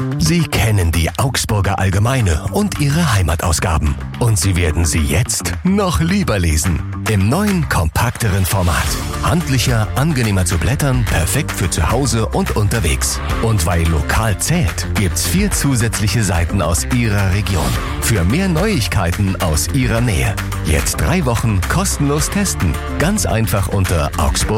Sie kennen die Augsburger Allgemeine und ihre Heimatausgaben. Und Sie werden sie jetzt noch lieber lesen. Im neuen, kompakteren Format. Handlicher, angenehmer zu blättern, perfekt für zu Hause und unterwegs. Und weil lokal zählt, gibt's 4 zusätzliche Seiten aus Ihrer Region. Für mehr Neuigkeiten aus Ihrer Nähe. Jetzt 3 Wochen kostenlos testen. Ganz einfach unter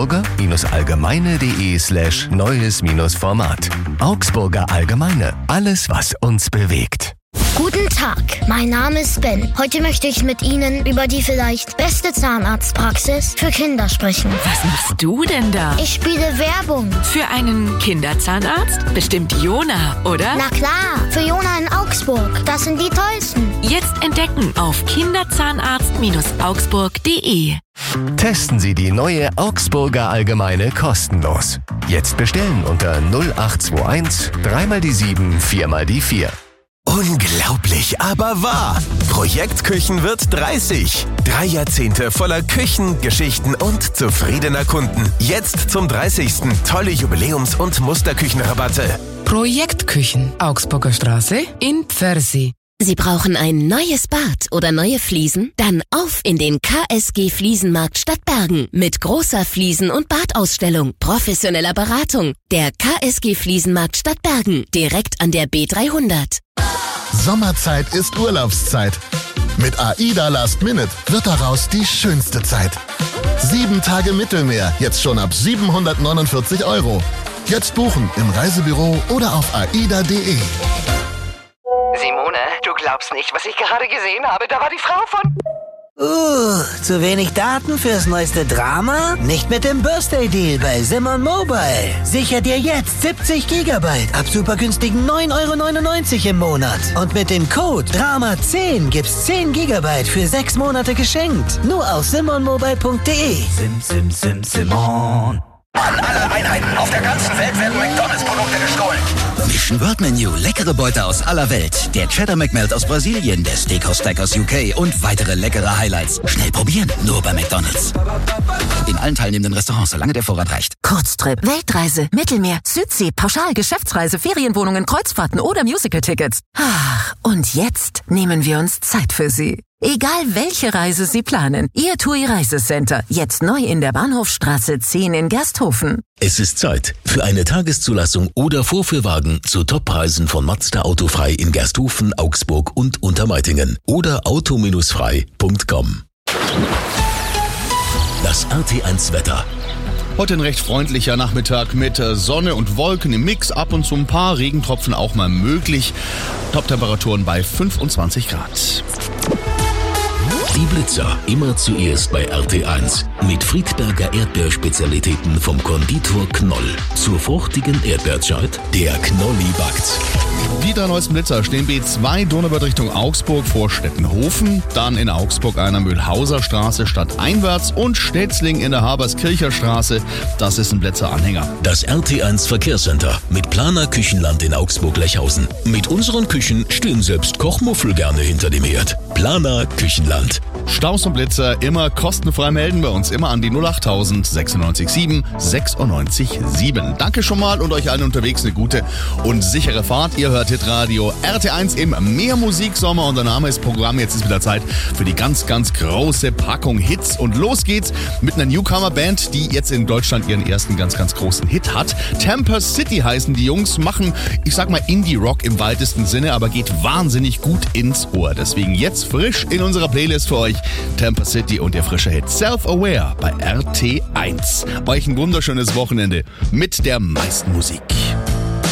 augsburger-allgemeine.de/neues-format. Augsburger Allgemeine. Alles, was uns bewegt. Guten Tag, mein Name ist Ben. Heute möchte ich mit Ihnen über die vielleicht beste Zahnarztpraxis für Kinder sprechen. Was machst du denn da? Ich spiele Werbung. Für einen Kinderzahnarzt? Bestimmt Jona, oder? Na klar, für Jona in Augsburg. Das sind die tollsten. Jetzt entdecken auf kinderzahnarzt-augsburg.de. Testen Sie die neue Augsburger Allgemeine kostenlos. Jetzt bestellen unter 0821 3x7 4x4. Unglaublich, aber wahr. Projekt Küchen wird 30. 3 Jahrzehnte voller Küchen, Geschichten und zufriedener Kunden. Jetzt zum 30. tolle Jubiläums- und Musterküchenrabatte. Projekt Küchen, Augsburger Straße in Pfersee. Sie brauchen ein neues Bad oder neue Fliesen? Dann auf in den KSG Fliesenmarkt Stadtbergen mit großer Fliesen- und Badausstellung, professioneller Beratung. Der KSG Fliesenmarkt Stadtbergen, direkt an der B300. Sommerzeit ist Urlaubszeit. Mit AIDA Last Minute wird daraus die schönste Zeit. 7 Tage Mittelmeer, jetzt schon ab 749 €. Jetzt buchen im Reisebüro oder auf aida.de. Simone, du glaubst nicht, was ich gerade gesehen habe. Da war die Frau von... Zu wenig Daten fürs neueste Drama? Nicht mit dem Birthday-Deal bei Simon Mobile. Sicher dir jetzt 70 GB ab super günstigen 9,99 € im Monat. Und mit dem Code DRAMA10 gibt's 10 GB für 6 Monate geschenkt. Nur auf simonmobile.de. Simon. An alle Einheiten auf der ganzen Welt werden McDonalds-Produkte gestohlen. Mission World Menu, leckere Beute aus aller Welt. Der Cheddar McMelt aus Brasilien, der Steakhouse Stack aus UK und weitere leckere Highlights. Schnell probieren, nur bei McDonalds. In allen teilnehmenden Restaurants, solange der Vorrat reicht. Kurztrip, Weltreise, Mittelmeer, Südsee, Pauschal, Geschäftsreise, Ferienwohnungen, Kreuzfahrten oder Musical-Tickets. Ach, und jetzt nehmen wir uns Zeit für Sie. Egal welche Reise Sie planen, Ihr TUI Reisecenter, jetzt neu in der Bahnhofstraße 10 in Gersthofen. Es ist Zeit für eine Tageszulassung oder Vorführwagen zu Toppreisen von Mazda Autofrei in Gersthofen, Augsburg und Untermeitingen oder auto-frei.com. Das RT1 Wetter. Heute ein recht freundlicher Nachmittag mit Sonne und Wolken im Mix, ab und zu ein paar Regentropfen auch mal möglich. Toptemperaturen bei 25 Grad. Die Blitzer immer zuerst bei RT1 mit Friedberger Erdbeerspezialitäten vom Konditor Knoll. Zur fruchtigen Erdbeerzeit, der Knolli backt. Die 3 neuesten Blitzer stehen B2 Donauwörth Richtung Augsburg vor Stettenhofen, dann in Augsburg einer Mühlhauser Straße stadteinwärts und Stetzling in der Haberskircher Straße. Das ist ein Blitzeranhänger. Das RT1 Verkehrscenter mit Planer Küchenland in Augsburg-Lechhausen. Mit unseren Küchen stehen selbst Kochmuffel gerne hinter dem Herd. Planer Küchenland. Staus und Blitzer immer kostenfrei melden bei uns, immer an die 08000 96 7 96 7. Danke schon mal und euch allen unterwegs eine gute und sichere Fahrt. Ihr hört Hitradio RT1 im Mehrmusiksommer und der Name ist Programm. Jetzt ist wieder Zeit für die ganz, ganz große Packung Hits und los geht's mit einer Newcomer-Band, die jetzt in Deutschland ihren ersten ganz, ganz großen Hit hat. Tampa City heißen die Jungs, machen, ich sag mal Indie-Rock im weitesten Sinne, aber geht wahnsinnig gut ins Ohr. Deswegen jetzt frisch in unserer Playlist für euch Tampa City und der frische Hit Self-Aware bei RT1. Euch ein wunderschönes Wochenende mit der meisten Musik.